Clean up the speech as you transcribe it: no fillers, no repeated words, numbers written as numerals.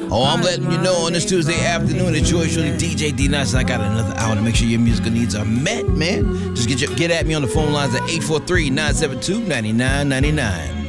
Oh, I'm letting you know on this Tuesday afternoon, it's yours truly, DJ D-Nice. I got another hour to make sure your musical needs are met, man. Just get at me on the phone lines at 843-972-9999.